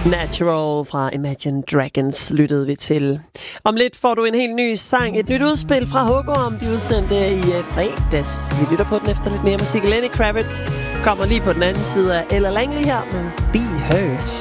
Natural fra Imagine Dragons lyttede vi til. Om lidt får du en helt ny sang, et nyt udspil fra Hugorm, de udsendte i fredags. Vi lytter på den efter lidt mere musik. Lenny Kravitz kommer lige på den anden side af Ella Langley her med Be Heard.